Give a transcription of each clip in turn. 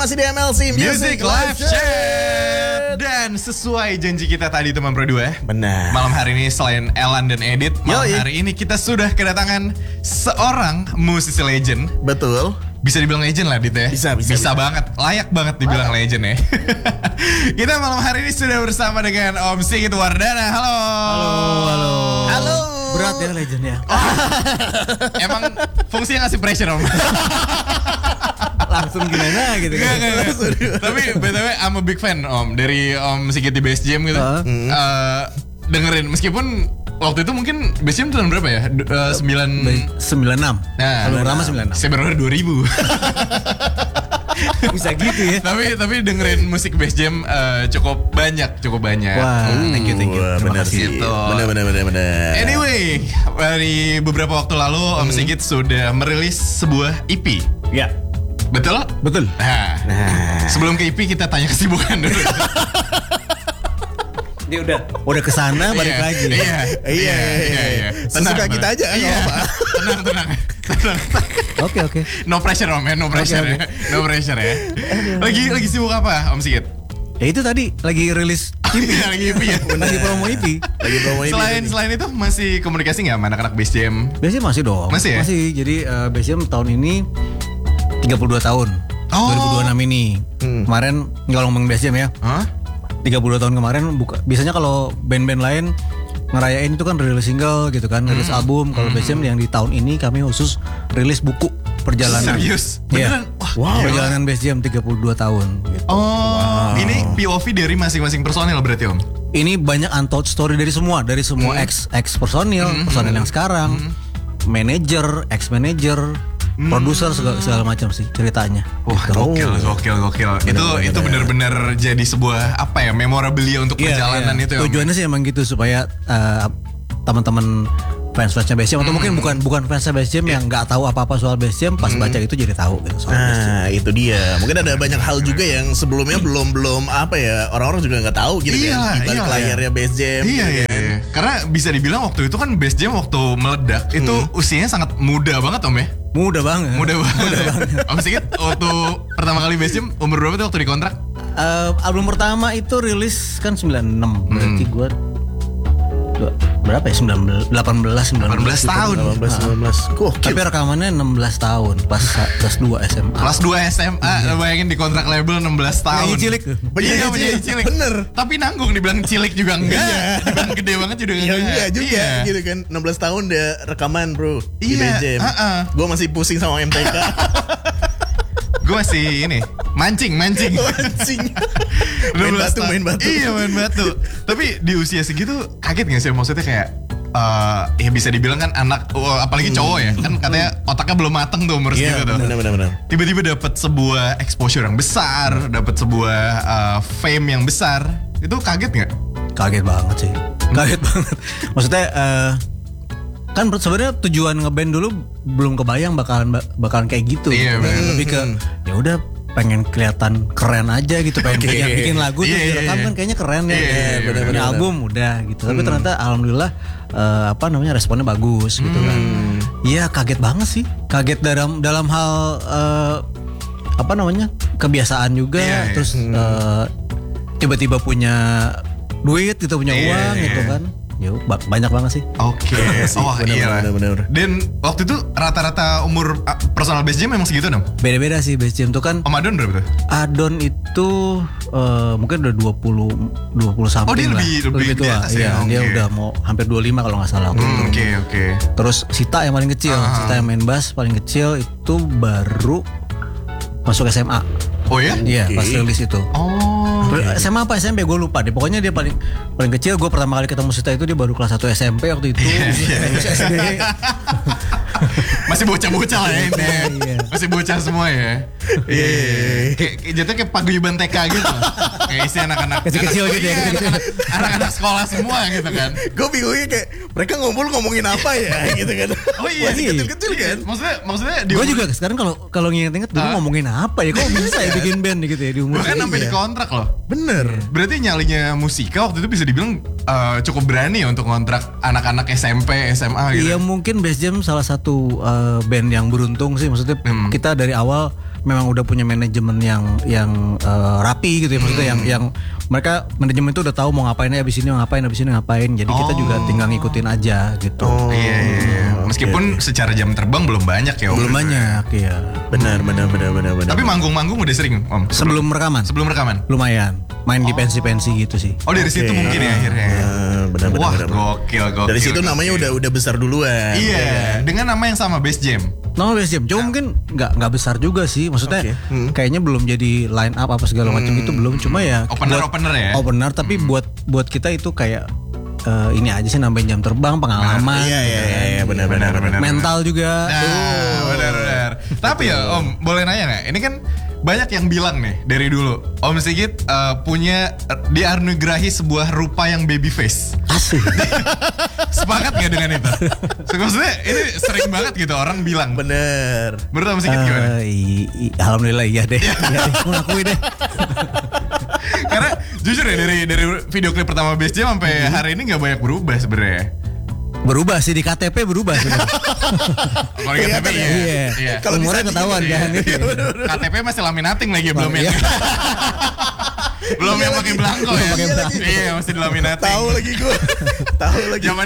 masih di MLC Music Live Chat. Dan sesuai janji kita tadi teman Pro 2, benar. malam hari ini selain Elan dan Edit, malam hari ini kita sudah kedatangan seorang musisi legend. Betul. Bisa dibilang legend lah Dit ya. Bisa banget, layak banget dibilang legend ya. Kita malam hari ini sudah bersama dengan Om Sigit Wardana. Halo. Halo. Berat ya legend ya. Emang fungsinya ngasih pressure Om. Langsung gimana gitu kan. Tapi BTW I'm a big fan Om dari Om Sigit di Bass Jam gitu. Dengerin meskipun waktu itu mungkin Bass Jam tahun berapa ya? 96. Nah, Kalau lama 96. Saya baru 2000. Bisa gitu ya. tapi dengerin musik Bass Jam cukup banyak. Wah, thank you. Benar sih. Gitu. Benar. Anyway, dari beberapa waktu lalu Om Sigit sudah merilis sebuah EP. Ya. Betul? Betul. Nah, sebelum ke EP kita tanya kesibukan dulu. Dia udah kesana balik lagi. Iya. Sesuka kita aja kan. Tenang. Oke. No pressure Om ya, no pressure ya. No pressure ya. Lagi sibuk apa Om Sigit? Ya itu tadi lagi rilis EP. Lagi EP ya. Lagi promo EP. Selain itu masih komunikasi nggak sama anak-anak Bass Jam? Biasanya masih dong. Masih ya? Jadi Bass Jam tahun ini 32 tahun. 2026 ini. Kemarin nggak ngomong Bass Jam ya. 32 tahun kemarin biasanya kalau band-band lain ngerayain itu kan rilis single gitu kan, rilis album. Kalau Bass Jam yang di tahun ini kami khusus rilis buku perjalanan. Serius? Beneran? Wow. Perjalanan Bass Jam 32 tahun gitu. Ini POV dari masing-masing personil berarti Om? Ini banyak untold story dari semua ex personil yang sekarang, manajer, ex manajer, produser segala macam sih ceritanya. Wah, gokil. Itu benar-benar jadi sebuah memorabilia untuk perjalanan itu ya. Tujuannya sih emang gitu supaya teman-teman fans-fansnya Bass Jam atau mungkin bukan fansnya Bass Jam yang nggak tahu apa-apa soal Bass Jam pas baca itu jadi tahu gitu soal Bass Jam. Nah, itu dia. Mungkin ada banyak hal juga yang sebelumnya belum orang-orang juga nggak tahu gitu kan. Di balik layarnya Bass Jam. Iya. Karena bisa dibilang waktu itu kan Bass Jam waktu meledak itu usianya sangat muda banget Om ya. Muda banget. Om Sigit waktu pertama kali Bass Jam umur berapa tuh waktu dikontrak? Album pertama itu rilis kan 96. Berarti gue berapa ya? 18 tahun. 18. Tapi rekamannya 16 tahun pas kelas 2 SMA. Kelas 2 SMA, bayangin di kontrak label 16 tahun. Penyanyi cilik. Bener. Tapi nanggung dibilang cilik juga enggak. Dibilang gede banget juga enggak. Juga gitu kan. 16 tahun dia rekaman bro di Bass Jam. Gue masih pusing sama MTK. Gue masih mancing. Main batu. Iya, main batu. Tapi di usia segitu kaget gak sih? Maksudnya kayak ya bisa dibilang kan anak apalagi cowok ya kan katanya otaknya belum mateng tuh umur segitu tuh. Benar. Tiba-tiba dapat sebuah exposure yang besar, dapat sebuah fame yang besar. Itu kaget nggak? Kaget banget sih. Maksudnya kan sebenarnya tujuan ngeband dulu belum kebayang bakalan kayak gitu. Iya, lebih ke ya udah pengen kelihatan keren aja gitu, pengen bikin lagu tuh direkam kan kayaknya keren ya. Punya album udah gitu. Tapi ternyata alhamdulillah responnya bagus gitu kan. Iya, kaget banget sih. Kaget dalam hal kebiasaan juga. Terus tiba-tiba punya duit gitu, punya uang gitu kan. Ya banyak banget sih. Oke. Bener. Dan waktu itu rata-rata umur personal Bass Jam memang segitu dong? Beda-beda sih Bass Jam tuh kan. Om Adon berapa tuh? Adon itu mungkin udah 20 something. Oh, dia lah. lebih tua. Iya, dia udah mau hampir 25 kalau nggak salah. Oke. Terus Sita yang paling kecil, Sita yang main bass paling kecil itu baru masuk SMA. Oh ya? Iya, pas rilis itu. SMA apa SMP gue lupa deh. Pokoknya dia paling kecil. Gue pertama kali ketemu Sita itu dia baru kelas 1 SMP waktu itu. SD. Masih bocah-bocah lah ya ini. Masih bocah semua ya. Jatuhnya kayak paguyuban TK gitu. Kayak isi anak-anak kecil-kecil gitu ya. Anak-anak sekolah semua gitu kan. Gue bingungnya kayak mereka ngomongin apa ya gitu kan. Oh iya, kecil-kecil kan. Maksudnya gue juga sekarang kalau nginget-nginget dulu ngomongin apa ya. Kok bisa ya bikin band gitu ya di umur. Bahkan sampai di kontrak loh. Bener. Berarti nyalinya Musika waktu itu bisa dibilang cukup berani untuk kontrak anak-anak SMP, SMA gitu. Iya, mungkin Bass Jam salah satu band yang beruntung sih. Maksudnya kita dari awal memang udah punya manajemen yang rapi gitu ya, maksudnya yang mereka manajemen itu udah tahu mau ngapain abis ini ngapain. Jadi kita juga tinggal ngikutin aja gitu. Iya. Meskipun secara jam terbang belum banyak ya. Belum banyak ya. Benar. Tapi manggung-manggung udah sering Om. Sebelum rekaman. Lumayan. Main di pensi-pensi gitu sih. Oh dari situ mungkin ya akhirnya. Benar. Wah gokil. Dari situ namanya udah besar duluan. Iya. Dengan nama yang sama Bass Jam. Nama Bass Jam. Cuma mungkin nggak besar juga sih. Maksudnya kayaknya belum jadi line up apa segala macam itu belum. Cuma ya opener ya. Opener tapi buat kita itu kayak ini aja sih nambahin jam terbang, pengalaman. Iya, benar. Mental juga. Benar. Tapi ya Om, boleh nanya nggak? Ini kan banyak yang bilang nih dari dulu Om Sigit punya dianugerahi sebuah rupa yang baby face. Asik. Sepakat gak dengan itu? Maksudnya ini sering banget gitu orang bilang. Bener. Menurut Om Sigit gimana? Alhamdulillah iya deh. Aku ngakui deh. Karena jujur ya dari video klip pertama Bass Jam sampai hari ini nggak banyak berubah sebenarnya. Berubah sih di KTP berubah sih. Kalau KTP iya. Kalau umurnya ketahuan kan. KTP masih laminating lagi belum ya. Belum yang pakai belangko ya. Iya masih dilaminating. Tahu lagi gue. Zaman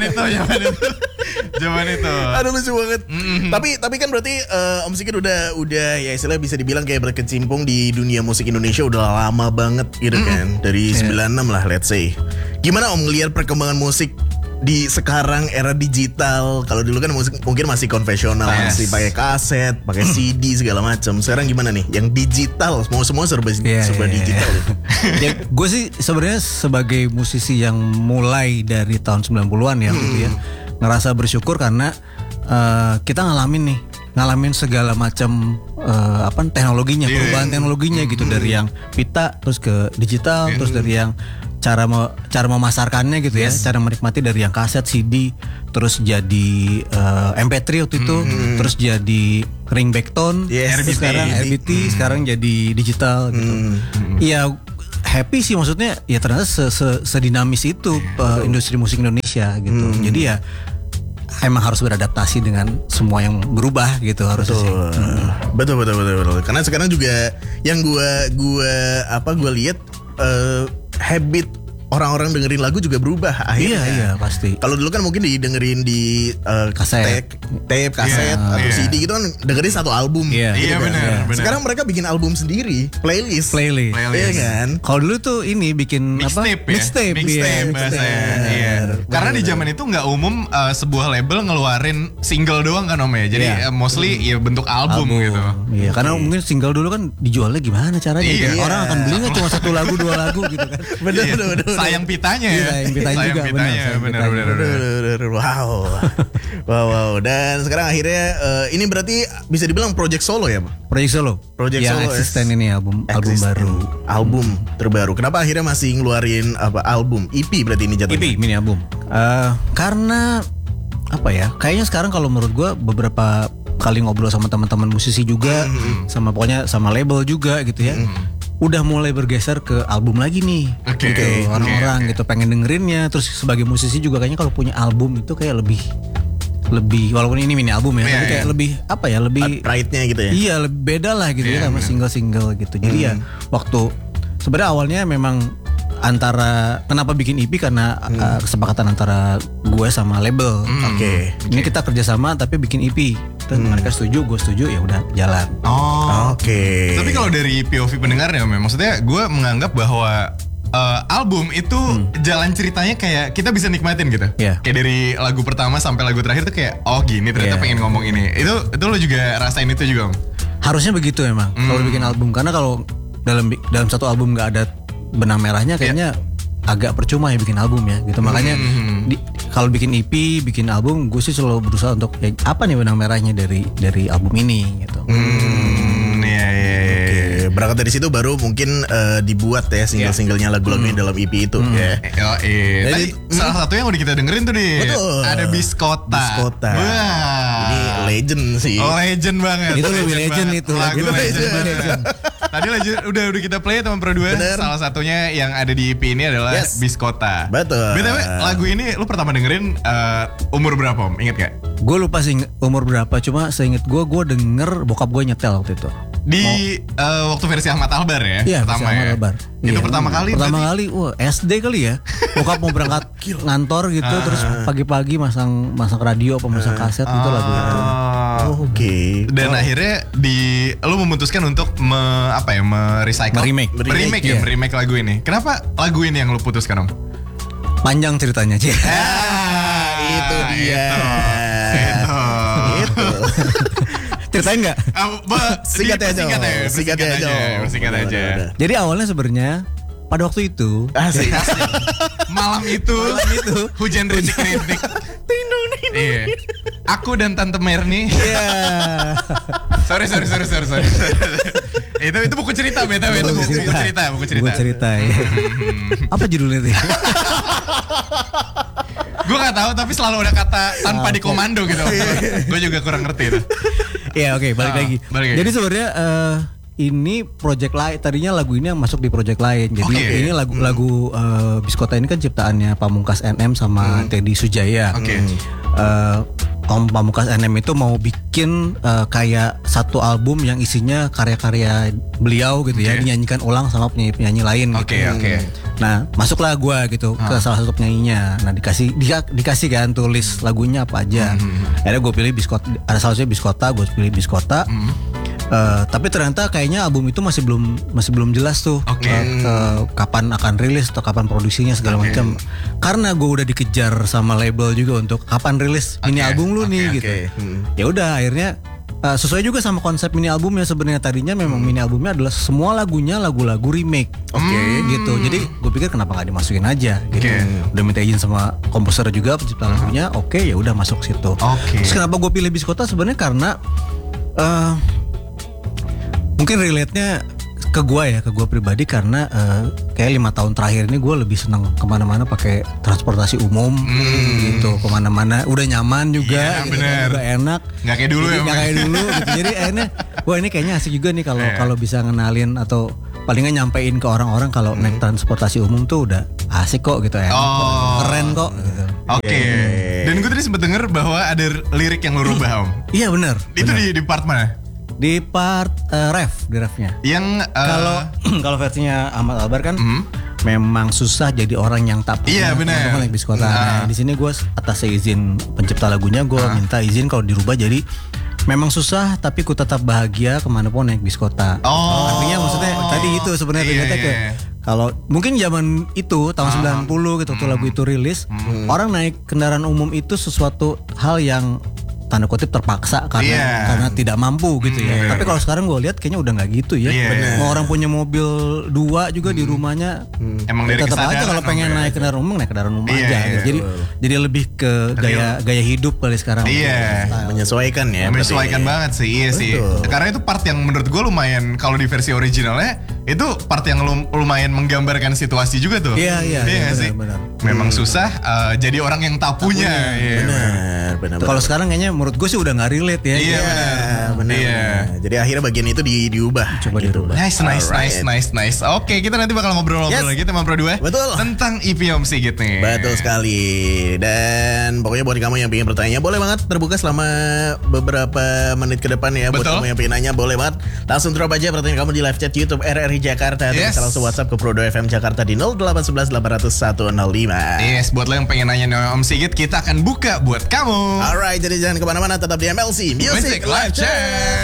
itu. Aduh lucu banget. Tapi kan berarti Om Sigit udah ya istilahnya bisa dibilang kayak berkecimpung di dunia musik Indonesia udah lama banget gitu kan. Dari 96 lah let's say. Gimana Om ngelihat perkembangan musik di sekarang era digital? Kalau dulu kan musik mungkin masih konvensional, masih pakai kaset, pakai CD segala macam. Sekarang gimana nih? Yang digital, semua serba digital. Ya, gue sih sebenarnya sebagai musisi yang mulai dari tahun 90-an ya, gitu ya, ngerasa bersyukur karena kita ngalamin segala macam teknologinya, perubahan teknologinya gitu, dari yang pita terus ke digital, terus dari yang cara memasarkannya gitu ya, cara menikmati dari yang kaset, CD, terus jadi MP3 waktu itu, terus jadi ringback tone, terus sekarang RBT, sekarang jadi digital gitu. Iya happy sih, maksudnya ya ternyata sedinamis itu industri musik Indonesia gitu. Jadi ya emang harus beradaptasi dengan semua yang berubah gitu harusnya sih. Betul. Karena sekarang juga yang gue lihat habit orang-orang dengerin lagu juga berubah akhirnya. Iya pasti. Kalau dulu kan mungkin didengerin di tape, kaset atau CD gitu kan, dengerin satu album. Iya benar. Sekarang mereka bikin album sendiri, playlist. Iya kan. Kalau dulu tuh ini bikin mixtape bahasanya. Iya. Karena di zaman itu nggak umum sebuah label ngeluarin single doang kan Om ya. Jadi mostly ya bentuk album gitu. Iya, karena mungkin single dulu kan dijualnya gimana caranya? Iya. Orang akan belinya cuma 1 lagu 2 lagu gitu kan. Bener. Sayang pitanya ya. Sayang pitanya benar. Wow. Dan sekarang akhirnya ini berarti bisa dibilang project solo ya, Pak? Project solo. Yang eksisten ini album baru. Album terbaru. Kenapa akhirnya masih ngeluarin album? EP berarti ini jatuhnya? EP mini album. Karena apa ya? Kayaknya sekarang kalau menurut gue beberapa kali ngobrol sama teman-teman musisi juga, sama pokoknya sama label juga gitu ya. Udah mulai bergeser ke album lagi nih, gitu. Orang-orang gitu pengen dengerinnya. Terus sebagai musisi juga kayaknya kalau punya album itu kayak lebih walaupun ini mini album ya, tapi kayak lebih lebih pride-nya gitu ya. Iya, lebih beda lah gitu ya sama single-single gitu. Jadi ya waktu sebenarnya awalnya memang antara kenapa bikin EP karena kesepakatan antara gue sama label. Ini kita kerjasama tapi bikin EP. Mereka setuju, gue setuju, ya udah jalan. Tapi kalau dari POV pendengarnya, maksudnya gue menganggap bahwa album itu jalan ceritanya kayak kita bisa nikmatin gitu. Kayak dari lagu pertama sampai lagu terakhir tuh kayak gini ternyata pengen ngomong ini. Itu lo juga rasain itu juga, Om? Harusnya begitu emang kalau bikin album, karena kalau dalam satu album nggak ada benang merahnya kayaknya agak percuma ya bikin album ya gitu. Makanya kalau bikin EP, bikin album, gue sih selalu berusaha untuk apa nih benang merahnya dari album ini gitu. Berangkat dari situ baru mungkin dibuat ya single-singlenya lagu-lagunya dalam EP itu ya. Tadi salah satu yang udah kita dengerin tuh nih. Betul. Ada Biskota. Wah. Ini legend sih. Legend banget. Itu lebih legend itu. Lagu legend. Tadi udah kita play teman produser. Salah satunya yang ada di EP ini adalah Biskota. Betul. BTW lagu ini lu pertama dengerin umur berapa, Om? Ingat gak? Gue lupa sih umur berapa, cuma seinget gue denger bokap gue nyetel waktu itu. Di waktu versi Ahmad Albar ya? Iya, pertama versi Ahmad Albar. Itu pertama kali? Pertama kali, SD kali ya. Bokap mau berangkat ngantor gitu, terus pagi-pagi masang radio apa masang kaset gitu lagu itu. Oke. Dan akhirnya lu memutuskan untuk merecycle, meremake lagu ini. Kenapa lagu ini yang lu putuskan, Om? Panjang ceritanya sih. Itu dia. Itu. Ceritain nggak? Singkat aja. Jadi awalnya sebenarnya pada waktu itu, asik. malam itu hujan rintik-rintik. Iya. Aku dan Tante Merni. Iya. Sorry. Itu buku cerita btw, itu buku cerita. Ya. Apa judulnya itu? Gue gak tahu, tapi selalu ada kata tanpa dikomando gitu. Gue juga kurang ngerti itu. Iya, oke, balik lagi. Jadi sebenarnya ini project lain, tadinya lagu ini yang masuk di project lain. Jadi ini lagu Biskota ini kan ciptaannya Pamungkas NM sama Teddy Sujaya. Om Pamungkas NM itu mau bikin kayak satu album yang isinya karya-karya beliau gitu ya, dinyanyikan ulang sama penyanyi lain. Nah, masuklah gue gitu ke salah satu penyanyinya. Nah, dikasih kan tulis lagunya apa aja. Akhirnya gue pilih Biskota, ada salah satunya Biskota, gue pilih Biskota. Tapi ternyata kayaknya album itu masih belum jelas tuh kapan akan rilis atau kapan produksinya segala macam. Karena gue udah dikejar sama label juga untuk kapan rilis mini album lu nih gitu. Ya udah akhirnya sesuai juga sama konsep mini albumnya. Sebenarnya tadinya memang mini albumnya adalah semua lagunya lagu-lagu remake. Gitu. Jadi gue pikir kenapa nggak dimasukin aja gitu. Udah minta izin sama komposer juga pencipta lagunya. Ya udah masuk situ. Terus kenapa gue pilih Biskota sebenarnya karena mungkin relate-nya ke gue pribadi karena kayak 5 tahun terakhir ini gue lebih senang kemana-mana pakai transportasi umum gitu, kemana-mana udah nyaman juga, gitu, juga enak, nggak kayak dulu nggak kayak dulu gitu. Jadi akhirnya wah ini kayaknya asik juga nih kalau bisa ngenalin atau palingan nyampein ke orang-orang kalau naik transportasi umum tuh udah asik kok gitu ya, keren kok gitu. Dan gue tadi sempet denger bahwa ada lirik yang lu rubah, Om. Iya benar. Itu di part mana? Di part refnya. Yang kalau versinya Ahmad Albar kan memang susah jadi orang yang tak punya. Iya benar. Naik Biskota. Nah, di sini gue atas izin pencipta lagunya gue minta izin kalau dirubah jadi memang susah tapi ku tetap bahagia kemanapun naik Biskota. Artinya maksudnya tadi itu sebenarnya ternyata kayak kalau mungkin zaman itu tahun 90 gitu tuh lagu itu rilis, orang naik kendaraan umum itu sesuatu hal yang tanda kutip terpaksa karena tidak mampu gitu ya. Tapi kalau sekarang gue lihat kayaknya udah nggak gitu ya. Mau orang punya mobil 2 juga di rumahnya, emang dari tetap aja kalau pengen naik kendaraan umum naik kendaraan umum aja. Gitu. Jadi lebih ke gaya hidup kali sekarang. Menyesuaikan ya. Menyesuaikan banget sih. Iya sih. Karena itu part yang menurut gue lumayan, kalau di versi originalnya itu part yang lumayan menggambarkan situasi juga tuh. Iya sih. Memang susah jadi orang yang tak punya. Benar. Kalau sekarang kayaknya menurut gue sih udah nggak relate ya. Iya benar. Jadi akhirnya bagian itu diubah. Coba dirubah. Nice. Oke, kita nanti bakal ngobrol lagi sama Pro 2. Betul. Tentang EP Om Sigit nih. Betul sekali. Dan pokoknya buat kamu yang pengen bertanya boleh banget terbuka selama beberapa menit ke depan ya. Buat kamu yang pengen nanya boleh banget langsung drop aja pertanyaan kamu di live chat YouTube RRI Jakarta. Atau bisa langsung WhatsApp ke Pro 2 FM Jakarta di 0811 800 105. Yes, buat lo yang pengen nanya Om Sigit, kita akan buka buat kamu. Alright, jadi jangan kemana-mana, tetap di MLC Music Live Chat.